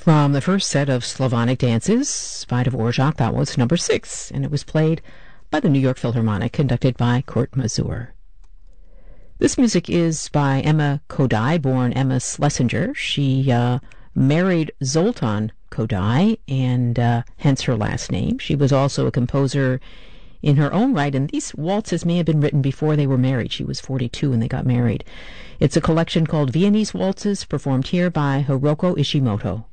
From the first set of Slavonic dances by Dvorak, that was number 6, and it was played by the New York Philharmonic, conducted by Kurt Masur. This music is by Emma Kodály, born Emma Schlesinger. She married Zoltán Kodály, and hence her last name. She was also a composer in her own right, and these waltzes may have been written before they were married. She was 42 when they got married. It's a collection called Viennese Waltzes, performed here by Hiroko Ishimoto.